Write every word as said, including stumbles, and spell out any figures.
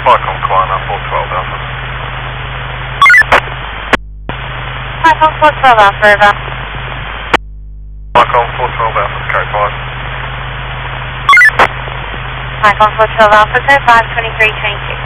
Vicom Kwana, four twelve Alpha. Vicom four twelve Alpha, over. Vicom four twelve Alpha, carry five. Vicom four twelve Alpha, go five, twenty-three, twenty-six.